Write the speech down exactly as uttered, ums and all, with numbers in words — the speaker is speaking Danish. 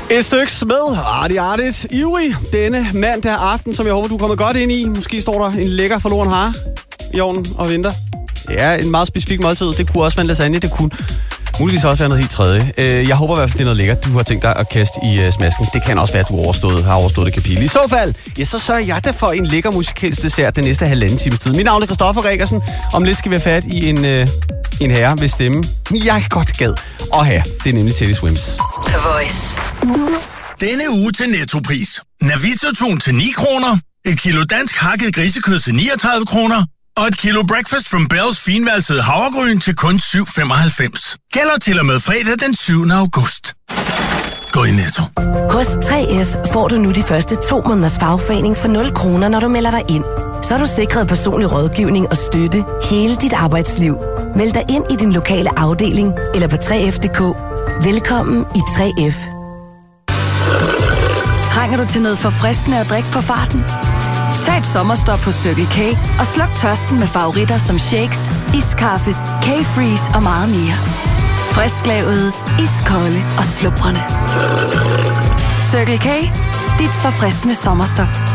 Et styks med Artie Artit ivrig denne mandag aften, som jeg håber, du er kommet godt ind i. Måske står der en lækker forloren hare i ovnen og venter. Ja, en meget specifik måltid. Det kunne også være en lasagne. Det kunne muligvis også være noget helt tredje. Jeg håber i hvert fald, det er noget lækkert, du har tænkt dig at kaste i smasken. Det kan også være, at du overstået, har overstået det kapitel. I så fald, ja, så sørger jeg da for en lækker musikalsk dessert den næste halvanden times tid. Mit navn er Christoffer Regersen. Om lidt skal vi have fat i en, øh, en herre ved stemme. Jeg godt gad at have. Det er nemlig Teddy Swims. The Voice. Denne uge til Nettopris. Navitotun til ni kroner. Et kilo dansk hakket grisekød til niogtredive kroner. Og et kilo Breakfast from Bells finvalsede havregryn til kun syv femoghalvfems. Gælder til og med fredag den syvende august. Gå i Netto. Hos tre F får du nu de første to måneders fagforening for nul kroner, når du melder dig ind. Så er du sikret personlig rådgivning og støtte hele dit arbejdsliv. Meld dig ind i din lokale afdeling eller på tre F punktum d k. Velkommen i tre F. Trænger du til noget forfriskende at drikke på farten? Tag et sommerstop på Circle K og sluk tørsten med favoritter som shakes, iskaffe, K-Freeze og meget mere. Frisklavet, iskolde og slubrende. Circle K, dit forfriskende sommerstop.